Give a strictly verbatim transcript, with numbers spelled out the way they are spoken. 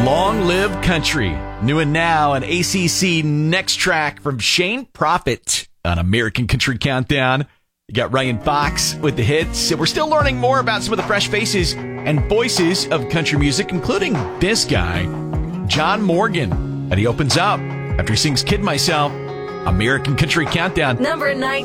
Long Live Country. New and now, an A C C next track from Shane Prophet on American Country Countdown. You got Ryan Fox with the hits. We're still learning more about some of the fresh faces and voices of country music, including this guy, John Morgan. And he opens up after he sings Kid Myself. American Country Countdown. Number nine.